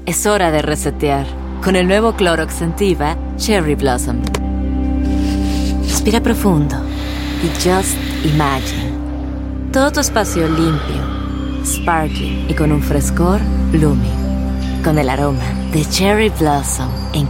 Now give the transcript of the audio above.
Es hora de resetear con el nuevo Clorox Scentiva Cherry Blossom. Respira profundo y just imagine. Todo tu espacio limpio, sparkling y con un frescor blooming. Con el aroma de Cherry Blossom.